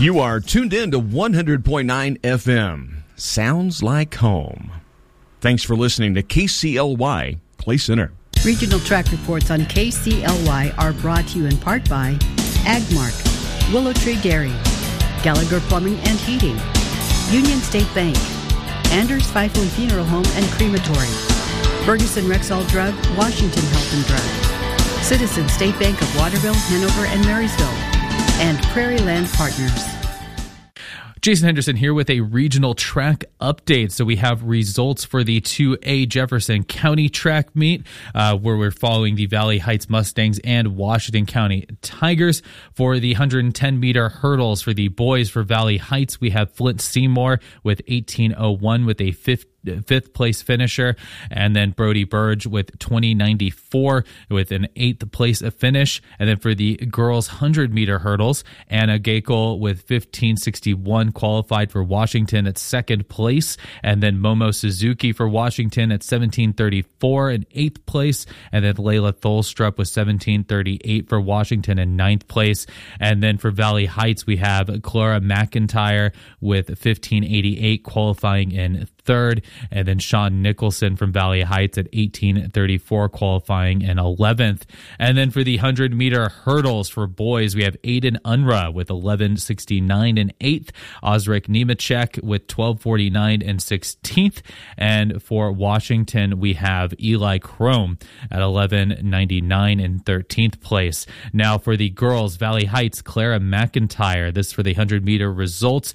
You are tuned in to 100.9 FM. Sounds like home. Thanks for listening to KCLY Clay Center. Regional track reports on KCLY are brought to you in part by Agmark, Willow Tree Dairy, Gallagher Plumbing and Heating, Union State Bank, Anders Feifel Funeral Home and Crematory, Ferguson Rexall Drug, Washington Health and Drug, Citizen State Bank of Waterville, Hanover, and Marysville, and Prairie Land Partners. Jason Henderson here with a regional track update. So we have results for the 2A Jefferson County track meet, where we're following the Valley Heights Mustangs and Washington County Tigers. For the 110-meter hurdles for the boys for Valley Heights, we have Flint Seymour with 18:01 with a fifth place finisher, and then Brody Burge with 20:94 with an 8th place finish. And then for the girls 100-meter hurdles, Anna Gakel with 15:61 qualified for Washington at 2nd place, and then Momo Suzuki for Washington at 17:34 in 8th place, and then Layla Tholstrup with 17:38 for Washington in 9th place. And then for Valley Heights, we have Clara McIntyre with 15:88 qualifying in 3rd, and then Sean Nicholson from Valley Heights at 18:34 qualifying in 11th. And then for the 100-meter hurdles for boys, we have Aiden Unruh with 11:69 in 8th, Osric Nemechek with 12:49 in 16th, and for Washington, we have Eli Chrome at 11:99 in 13th place. Now for the girls, Valley Heights, Clara McIntyre, this for the 100-meter results,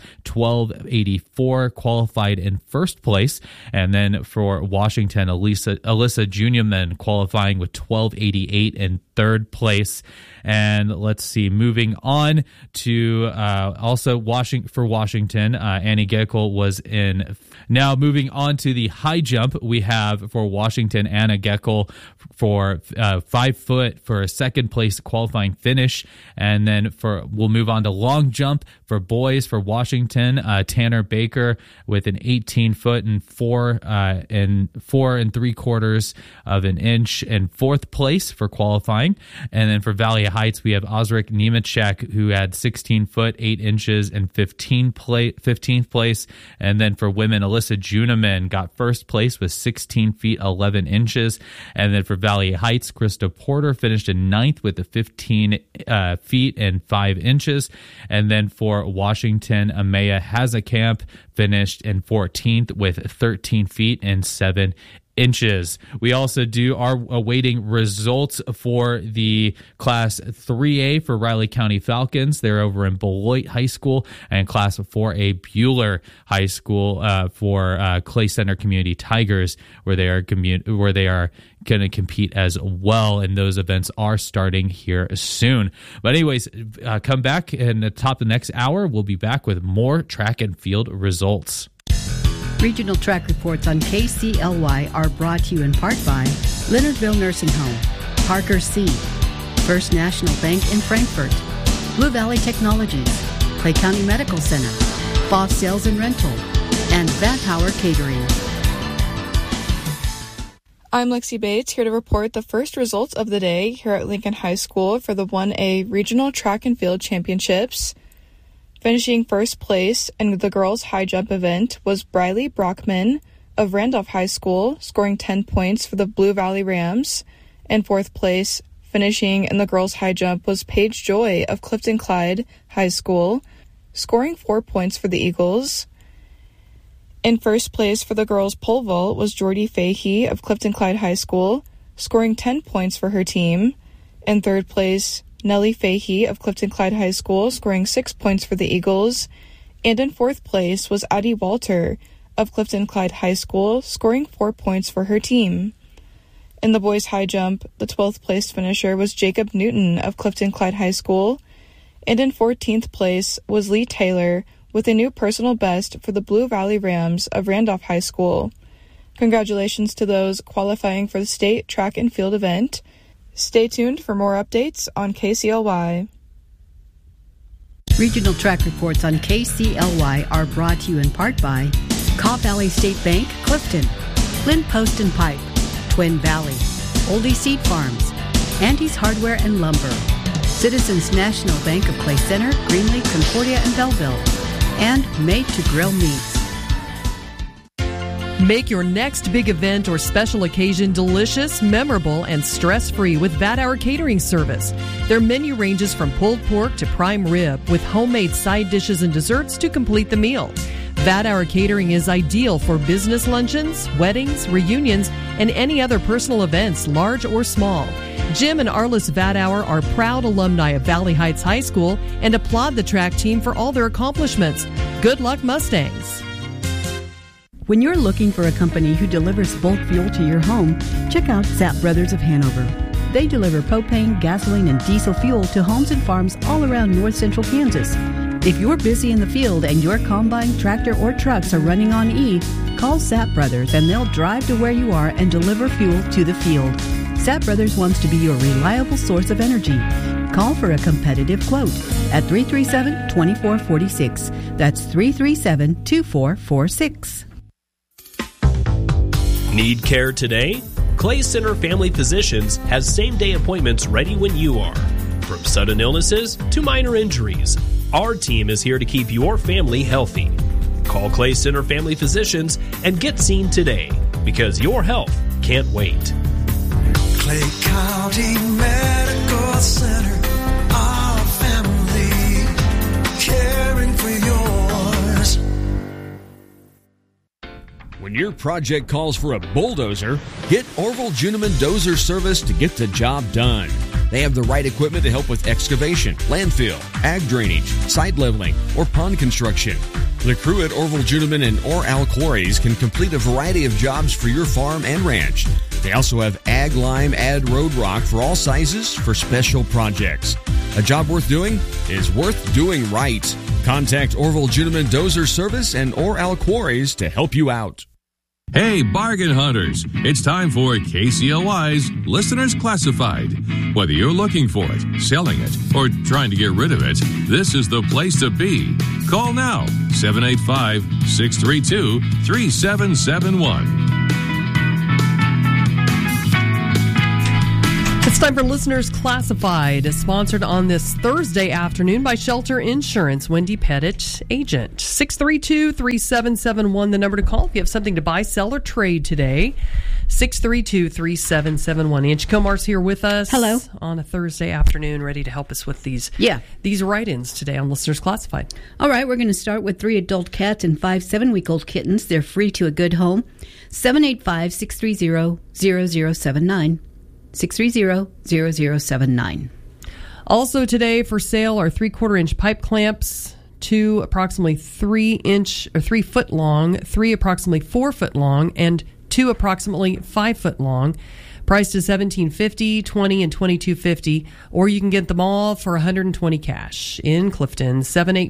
12:84 qualified in 1st place. And then for Washington, Alyssa Juniorman qualifying with 12:88 in 3rd place. And let's see, moving on to also for Washington, Annie Gekel was in. Now moving on to the high jump, we have for Washington, Anna Gekel for 5 foot for a 2nd place qualifying finish. And then we'll move on to long jump for boys for Washington, Tanner Baker with an 18 foot and 4 3/4 of an inch in 4th place for qualifying. And then for Valley Heights, we have Osric Nemechek, who had 16 foot 8 inches in 15th place. And then for women, Alyssa Juniman got 1st place with 16 feet 11 inches. And then for Valley Heights, Krista Porter finished in 9th with the 15 feet and 5 inches. And then for Washington, Amaya Hazekamp finished in 14th with 13 feet and 7 inches. We also are awaiting results for the Class 3A for Riley County Falcons. They're over in Beloit High School, and Class 4A Bueller High School for Clay Center Community Tigers, where they are going to compete as well, and those events are starting here soon. But anyways, come back in the top of the next hour. We'll be back with more track and field results. Regional track reports on KCLY are brought to you in part by Leonardville Nursing Home, Parker Seed, First National Bank in Frankfort, Blue Valley Technologies, Clay County Medical Center, Foss Sales and Rental, and Van Power Catering. I'm Lexi Bates, here to report the first results of the day here at Lincoln High School for the 1A Regional Track and Field Championships. Finishing 1st place in the girls' high jump event was Briley Brockman of Randolph High School, scoring 10 points for the Blue Valley Rams. In 4th place, finishing in the girls' high jump, was Paige Joy of Clifton Clyde High School, scoring 4 points for the Eagles. In 1st place for the girls' pole vault was Jordy Fahey of Clifton Clyde High School, scoring 10 points for her team. In 3rd place, Nellie Fahey of Clifton Clyde High School, scoring 6 points for the Eagles. And in 4th place was Addie Walter of Clifton Clyde High School, scoring 4 points for her team. In the boys' high jump, the 12th place finisher was Jacob Newton of Clifton Clyde High School. And in 14th place was Lee Taylor with a new personal best for the Blue Valley Rams of Randolph High School. Congratulations to those qualifying for the state track and field event. Stay tuned for more updates on KCLY. Regional track reports on KCLY are brought to you in part by Cobb Valley State Bank, Clifton, Flint Post and Pipe, Twin Valley, Oldie Seed Farms, Andy's Hardware and Lumber, Citizens National Bank of Clay Center, Greenlee, Concordia, and Belleville. And Made to Grill Meats. Make your next big event or special occasion delicious, memorable, and stress-free with VAT Hour Catering Service. Their menu ranges from pulled pork to prime rib, with homemade side dishes and desserts to complete the meal. VAT Hour Catering is ideal for business luncheons, weddings, reunions, and any other personal events, large or small. Jim and Arliss VAT Hour are proud alumni of Valley Heights High School and applaud the track team for all their accomplishments. Good luck, Mustangs! When you're looking for a company who delivers bulk fuel to your home, check out Zapp Brothers of Hanover. They deliver propane, gasoline, and diesel fuel to homes and farms all around north central Kansas. If you're busy in the field and your combine, tractor, or trucks are running on E, call Zapp Brothers and they'll drive to where you are and deliver fuel to the field. Zapp Brothers wants to be your reliable source of energy. Call for a competitive quote at 337-2446. That's 337-2446. Need care today? Clay Center Family Physicians has same-day appointments ready when you are. From sudden illnesses to minor injuries, our team is here to keep your family healthy. Call Clay Center Family Physicians and get seen today, because your health can't wait. Clay County Medical Center, our family, caring for yours. When your project calls for a bulldozer, get Orville Juniman Dozer Service to get the job done. They have the right equipment to help with excavation, landfill, ag drainage, site leveling, or pond construction. The crew at Orville Juniman and Or-Al Quarries can complete a variety of jobs for your farm and ranch. They also have ag lime and road rock for all sizes for special projects. A job worth doing is worth doing right. Contact Orville Juniman Dozer Service and Or-Al Quarries to help you out. Hey, bargain hunters, it's time for KCLY's Listeners Classified. Whether you're looking for it, selling it, or trying to get rid of it, this is the place to be. Call now, 785-632-3771. It's time for Listeners Classified, sponsored on this Thursday afternoon by Shelter Insurance, Wendy Pettit, agent. 632-3771, the number to call if you have something to buy, sell, or trade today. 632-3771. Angie Comar's here with us. Hello. On a Thursday afternoon, ready to help us with these write-ins today on Listeners Classified. All right, we're going to start with 3 adult cats and 5 7-week-old kittens. They're free to a good home. 785-630-0079. 630-0079. Also today for sale are 3/4-inch pipe clamps, 2 approximately 3 foot long, 3 approximately 4 foot long, and 2 approximately 5 foot long. Priced is $17.50, $20, and $22.50, or you can get them all for $120 cash in Clifton.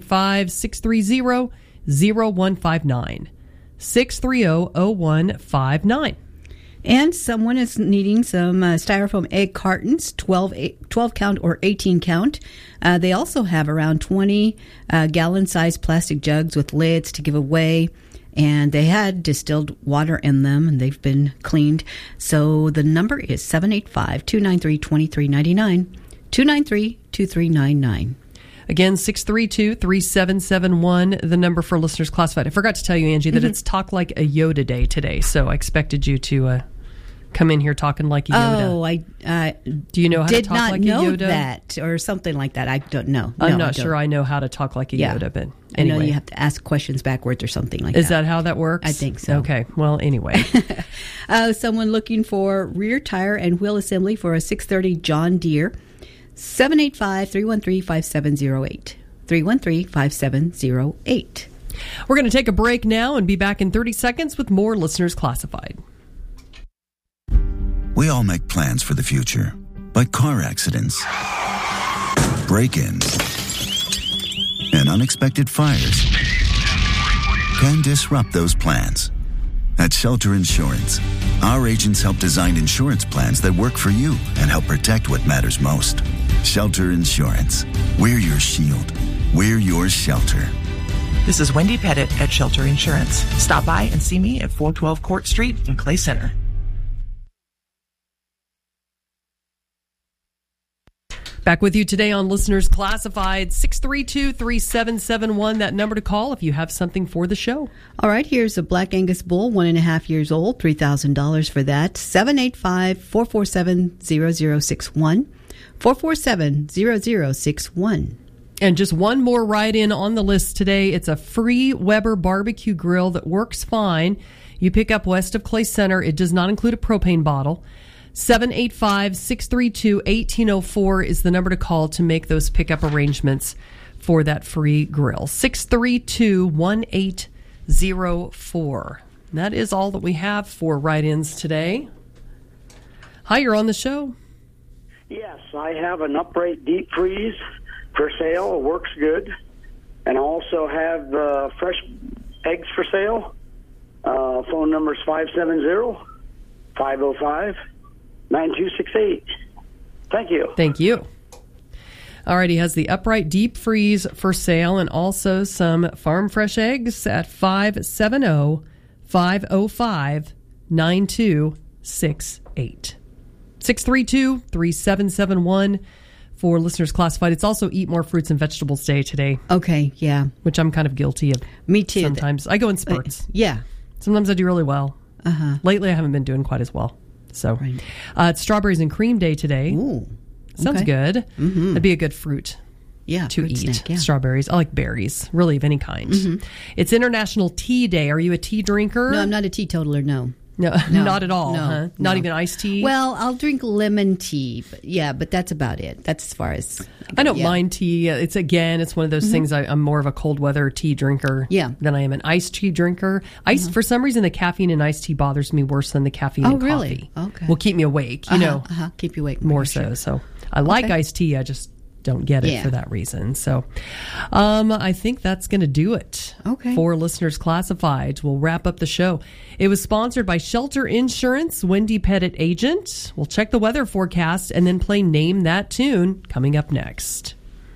785-630-0159. 630-0159. And someone is needing some styrofoam egg cartons, 12 count or 18 count. They also have around 20 gallon-sized plastic jugs with lids to give away. And they had distilled water in them, and they've been cleaned. So the number is 785-293-2399, 293-2399. Again, 632-3771, the number for Listeners Classified. I forgot to tell you, Angie, that it's Talk Like a Yoda Day today, so I expected you to come in here talking like a Yoda. Oh, I do you know how to talk like a Yoda? Did not know that, or something like that. I don't know. I'm not sure I know how to talk like a Yoda, but anyway. I know you have to ask questions backwards or something like that. Is that how that works? I think so. Okay, well, anyway. Someone looking for rear tire and wheel assembly for a 630 John Deere. 785-313-5708. 313-5708. We're going to take a break now and be back in 30 seconds with more Listeners Classified. We all make plans for the future, but car accidents, break-ins, and unexpected fires can disrupt those plans. At Shelter Insurance, our agents help design insurance plans that work for you and help protect what matters most. Shelter Insurance. We're your shield. We're your shelter. This is Wendy Pettit at Shelter Insurance. Stop by and see me at 412 Court Street in Clay Center. Back with you today on Listeners Classified, 632-3771, that number to call if you have something for the show. All right, here's a Black Angus bull, 1.5 years old, $3,000 for that. 785-447-0061, 447-0061. And just one more write-in on the list today. It's a free Weber barbecue grill that works fine. You pick up west of Clay Center. It does not include a propane bottle. 785-632-1804 is the number to call to make those pickup arrangements for that free grill. 632-1804. That is all that we have for write-ins today. Hi, you're on the show. Yes, I have an upright deep freeze for sale. It works good. And I also have fresh eggs for sale. Phone number is 570-505-9268. Thank you. Thank you. All right, he has the upright deep freeze for sale and also some farm fresh eggs at 570-505-9268. 632-3771 for Listeners Classified. It's also Eat More Fruits and Vegetables Day today. Okay, yeah. Which I'm kind of guilty of. Me too. Sometimes. I go in spurts. Yeah. Sometimes I do really well. Uh-huh. Lately, I haven't been doing quite as well. So, it's Strawberries and Cream Day today. Ooh. Sounds good. Mm-hmm. That'd be a good fruit. Yeah, to fruit eat. snack, yeah. Strawberries. I like berries, really, of any kind. Mm-hmm. It's International Tea Day. Are you a tea drinker? No, I'm not a teetotaler, no. No, not at all. No, huh? Not even iced tea? Well, I'll drink lemon tea, but that's about it. That's as far as I don't mind tea. It's one of those things. I'm more of a cold weather tea drinker than I am an iced tea drinker. For some reason, the caffeine in iced tea bothers me worse than the caffeine in really? coffee. Okay. Will keep me awake, you know. Keep you awake. More so. Sure. So I like iced tea. I just don't get it for that reason. So I think that's going to do it for Listeners Classified. We'll wrap up the show. It was sponsored by Shelter Insurance, Wendy Pettit agent. We'll check the weather forecast and then play Name That Tune coming up next.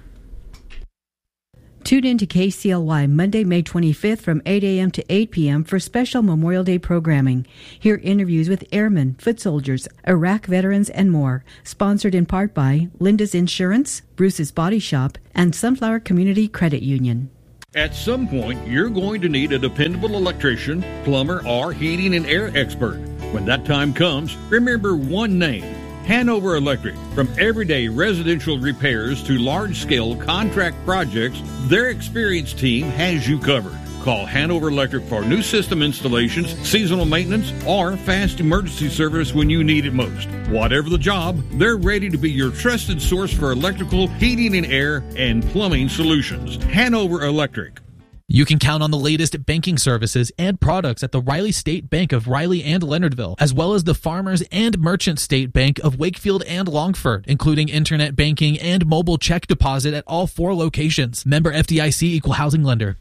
Tune in to KCLY Monday, May 25th from 8 a.m. to 8 p.m. for special Memorial Day programming. Hear interviews with airmen, foot soldiers, Iraq veterans, and more. Sponsored in part by Linda's Insurance, Bruce's Body Shop, and Sunflower Community Credit Union. At some point, you're going to need a dependable electrician, plumber, or heating and air expert. When that time comes, remember one name: Hanover Electric. From everyday residential repairs to large-scale contract projects, their experienced team has you covered. Call Hanover Electric for new system installations, seasonal maintenance, or fast emergency service when you need it most. Whatever the job, they're ready to be your trusted source for electrical, heating and air, and plumbing solutions. Hanover Electric. You can count on the latest banking services and products at the Riley State Bank of Riley and Leonardville, as well as the Farmers and Merchant State Bank of Wakefield and Longford, including internet banking and mobile check deposit at all 4 locations. Member FDIC Equal Housing Lender.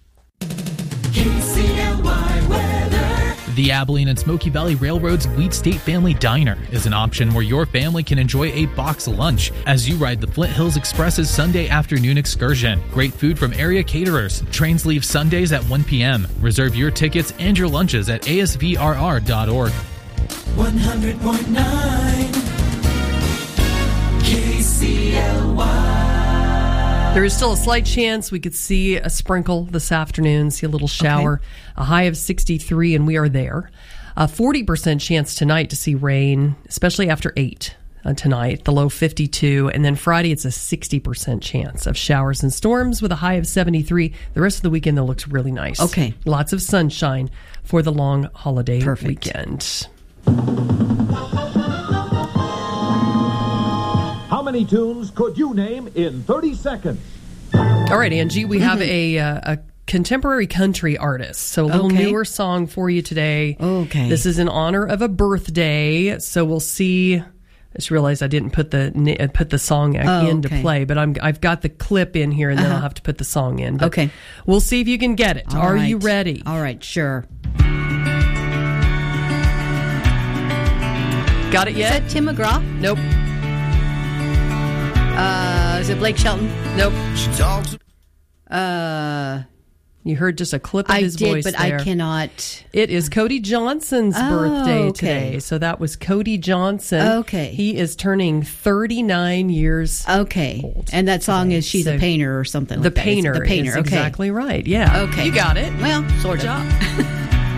KCLY weather. The Abilene and Smoky Valley Railroad's Wheat State Family Diner is an option where your family can enjoy a box lunch as you ride the Flint Hills Express's Sunday afternoon excursion. Great food from area caterers. Trains leave Sundays at 1 p.m. Reserve your tickets and your lunches at asvrr.org. 100.9 KCLY. There is still a slight chance we could see a sprinkle this afternoon, see a little shower, a high of 63, and we are there. A 40% chance tonight to see rain, especially after 8 tonight, the low 52. And then Friday, it's a 60% chance of showers and storms with a high of 73. The rest of the weekend, though, looks really nice. Okay. Lots of sunshine for the long holiday weekend. How many tunes could you name in 30 seconds? All right, Angie, we have a contemporary country artist. So a little newer song for you today. Okay. This is in honor of a birthday. So we'll see. I just realized I didn't put the song in to play, but I've got the clip in here, and then I'll have to put the song in. But we'll see if you can get it. Are you ready? All right, sure. Got it yet? Is that Tim McGraw? Nope. Is it Blake Shelton? Nope. You heard just a clip of his voice there. I did, but I cannot. It is Cody Johnson's birthday today. So that was Cody Johnson. Okay. He is turning 39 years old. And that song is She's a Painter or something like that. The Painter. The Painter, is exactly right. Yeah. Okay. You got it. Well, sort of. Good job.